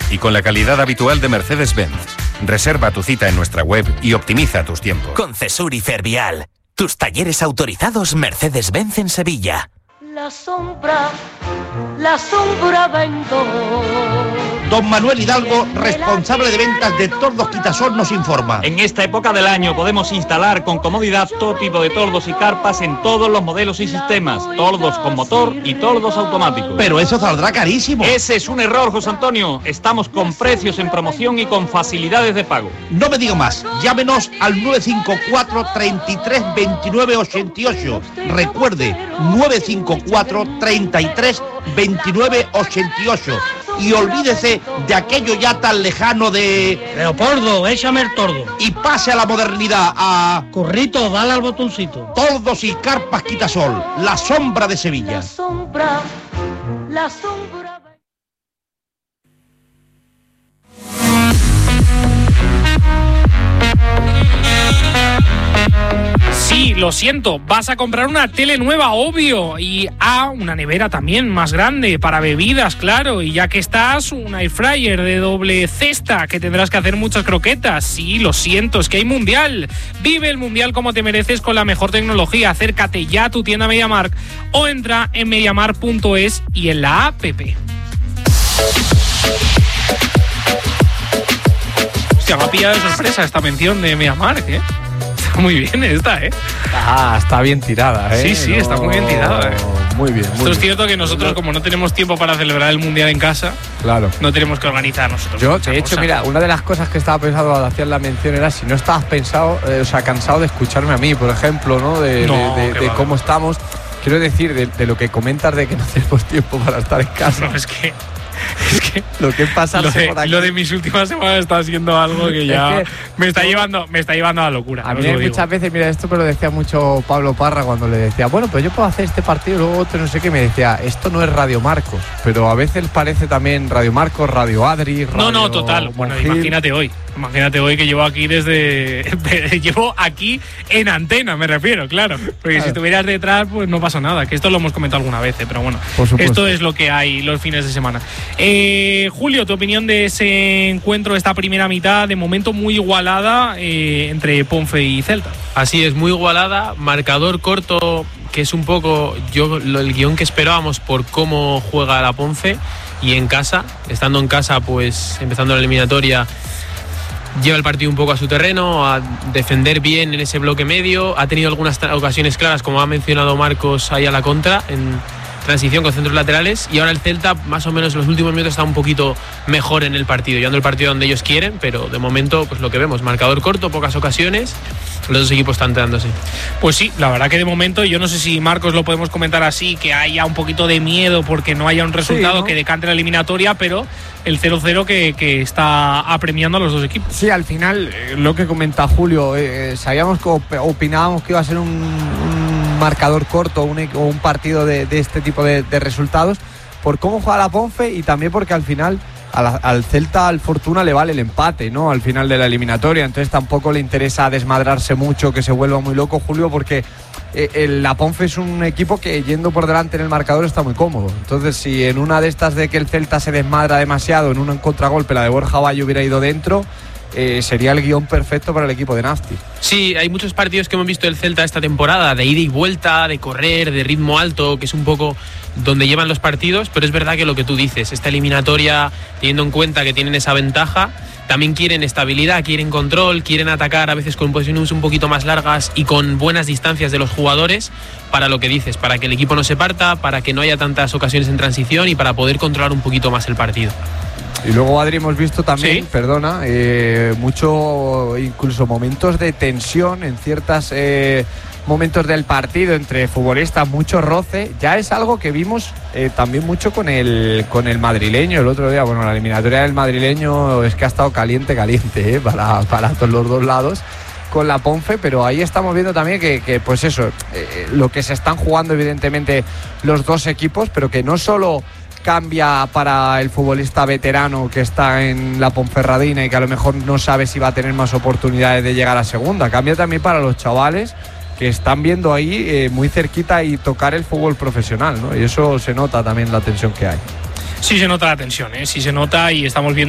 y con la calidad habitual de Mercedes-Benz. Reserva tu cita en nuestra web y optimiza tus tiempos. Con Cesur y Fervial, tus talleres autorizados Mercedes-Benz en Sevilla. La sombra vendo. Don Manuel Hidalgo, responsable de ventas de Tordos Quitasol, nos informa. En esta época del año podemos instalar con comodidad todo tipo de tordos y carpas en todos los modelos y sistemas. Tordos con motor y tordos automáticos. Pero eso saldrá carísimo. Ese es un error, José Antonio. Estamos con precios en promoción y con facilidades de pago. No me diga más. Llámenos al 954 33 29 88. Recuerde, 954 33 29 88. Y olvídese de aquello ya tan lejano de... Leopoldo, échame el tordo. Y pase a la modernidad, a... Corrito, dale al botoncito. Tordos y carpas Quitasol, la sombra de Sevilla. La sombra. Sí, lo siento, vas a comprar una tele nueva, obvio, y una nevera también más grande para bebidas, claro, y ya que estás, un air fryer de doble cesta que tendrás que hacer muchas croquetas. Sí, lo siento, es que hay mundial. Vive el mundial como te mereces con la mejor tecnología. Acércate ya a tu tienda MediaMarkt o entra en mediamarkt.es y en la app. Hostia, me ha pillado de sorpresa esta mención de MediaMarkt, ¿eh? Muy bien esta, ¿eh? Está bien tirada, ¿eh? Sí, está muy bien tirada, ¿eh? Muy bien. Esto es cierto que nosotros, como no tenemos tiempo para celebrar el Mundial en casa, claro, no tenemos que organizar nosotros. Yo, de hecho, mira, una de las cosas que estaba pensando al hacer la mención era si no estabas cansado de escucharme a mí, por ejemplo, ¿no? De cómo estamos. Quiero decir, de lo que comentas de que no tenemos tiempo para estar en casa. No, es que lo que pasa lo de mis últimas semanas está siendo algo que ya me está llevando a la locura. A mí muchas veces, mira, esto me lo decía mucho Pablo Parra cuando le decía, bueno, pues yo puedo hacer este partido y luego otro, no sé qué, me decía, esto no es Radio Marcos, pero a veces parece también Radio Marcos, Radio Adri, Radio... No, total. Bueno, imagínate hoy que llevo aquí llevo aquí en antena, me refiero, claro. Porque si estuvieras detrás, pues no pasa nada. Que esto lo hemos comentado alguna vez, pero bueno, esto es lo que hay los fines de semana. Julio, tu opinión de ese encuentro, esta primera mitad, de momento muy igualada entre Ponfe y Celta. Así es, muy igualada, marcador corto, que es un poco el guión que esperábamos por cómo juega la Ponfe, y en casa, estando en casa, pues empezando la eliminatoria, lleva el partido un poco a su terreno, a defender bien en ese bloque medio, ha tenido algunas ocasiones claras, como ha mencionado Marcos, ahí a la contra, en transición con centros laterales, y ahora el Celta más o menos en los últimos minutos está un poquito mejor en el partido, llevando el partido donde ellos quieren, pero de momento pues lo que vemos, marcador corto, pocas ocasiones, los dos equipos están dándose. Pues sí, la verdad que de momento, yo no sé si Marcos lo podemos comentar así, que haya un poquito de miedo porque no haya un resultado que decante la eliminatoria, pero el 0-0 que está apremiando a los dos equipos. Sí, al final, lo que comenta Julio, sabíamos que opinábamos que iba a ser un marcador corto o un partido de este tipo de resultados, por cómo juega la Ponfe y también porque al final al Celta, al Fortuna, le vale el empate, ¿no? Al final de la eliminatoria, entonces tampoco le interesa desmadrarse mucho, que se vuelva muy loco, Julio, porque la Ponfe es un equipo que yendo por delante en el marcador está muy cómodo. Entonces, si en una de estas de que el Celta se desmadra demasiado, en un contragolpe la de Borja Valle hubiera ido dentro, sería el guión perfecto para el equipo de Nasti. Sí, hay muchos partidos que hemos visto del Celta esta temporada, de ida y vuelta, de correr, de ritmo alto, que es un poco donde llevan los partidos, pero es verdad que lo que tú dices, esta eliminatoria, teniendo en cuenta que tienen esa ventaja, también quieren estabilidad, quieren control, quieren atacar a veces con posiciones un poquito más largas y con buenas distancias de los jugadores, para lo que dices, para que el equipo no se parta, para que no haya tantas ocasiones en transición y para poder controlar un poquito más el partido. Y luego, Adri, hemos visto también, mucho, incluso momentos de tensión en ciertos momentos del partido entre futbolistas, mucho roce. Ya es algo que vimos también mucho con el madrileño el otro día. Bueno, la eliminatoria del madrileño es que ha estado caliente para todos los dos lados con la Ponfe, pero ahí estamos viendo también que pues eso, lo que se están jugando evidentemente los dos equipos, pero que no solo cambia para el futbolista veterano que está en la Ponferradina y que a lo mejor no sabe si va a tener más oportunidades de llegar a segunda, cambia también para los chavales que están viendo ahí muy cerquita y tocar el fútbol profesional, ¿no? Y eso se nota también la tensión que hay. Sí se nota la tensión, sí se nota, y estamos viendo